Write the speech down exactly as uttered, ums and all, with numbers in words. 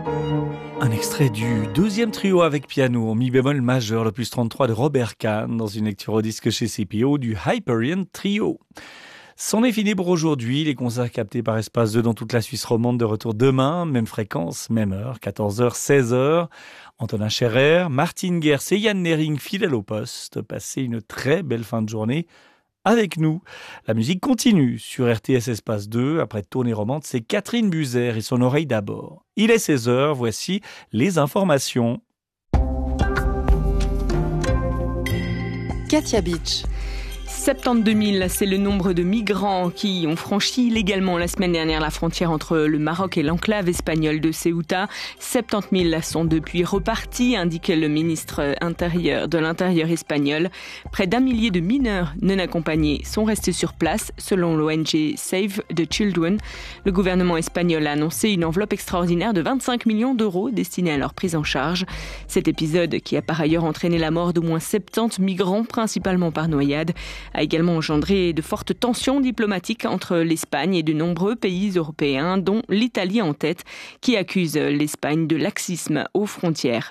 Un extrait du deuxième trio avec piano en mi bémol majeur, l'opus trente-trois de Robert Kahn, dans une lecture au disque chez C P O du Hyperion Trio. C'en est fini pour aujourd'hui. Les concerts captés par Espace deux dans toute la Suisse romande de retour demain. Même fréquence, même heure, quatorze heures, seize heures. Antonin Scherer, Martine Gers et Yann Nering, fidèles au poste. Passez une très belle fin de journée avec nous. La musique continue sur R T S Espace deux. Après Tournée romande, c'est Catherine Buzer et son oreille d'abord. Il est seize heures, voici les informations. Katia Beach. soixante-douze mille, c'est le nombre de migrants qui ont franchi illégalement la semaine dernière la frontière entre le Maroc et l'enclave espagnole de Ceuta. soixante-dix mille sont depuis repartis, indique le ministre intérieur de l'Intérieur espagnol. Près d'un millier de mineurs non accompagnés sont restés sur place, selon l'O N G Save the Children. Le gouvernement espagnol a annoncé une enveloppe extraordinaire de vingt-cinq millions d'euros destinée à leur prise en charge. Cet épisode, qui a par ailleurs entraîné la mort d'au moins soixante-dix migrants, principalement par noyade, a également engendré de fortes tensions diplomatiques entre l'Espagne et de nombreux pays européens, dont l'Italie en tête, qui accuse l'Espagne de laxisme aux frontières.